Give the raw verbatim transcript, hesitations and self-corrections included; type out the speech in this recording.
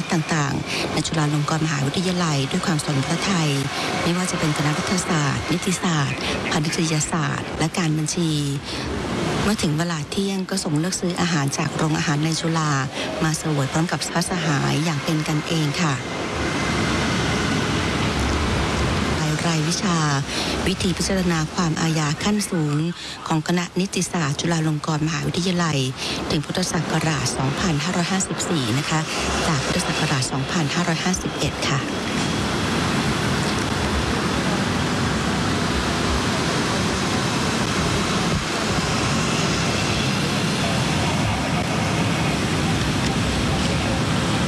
ต่างๆในจุฬาลงกรณ์มหาวิทยาลัยด้วยความสนพระทัยไม่ว่าจะเป็นคณะรัฐศาสตร์นิติศาสตร์พาณิชยศาสตร์และการบัญชีเมื่อถึงเวลาเที่ยงก็ส่งเลือกซื้ออาหารจากโรงอาหารในจุฬามาเสวยพร้อมกับพระสหายอย่างเป็นกันเองค่ะรายวิชาวิธีพิจารณาความอาญาขั้นสูงของคณะนิติศาสตร์จุฬาลงกรณ์มหาวิทยาลัยถึงพุทธศักราช สองพันห้าร้อยห้าสิบสี่ นะคะจากพุทธศักราช สองพันห้าร้อยห้าสิบเอ็ด ค่ะ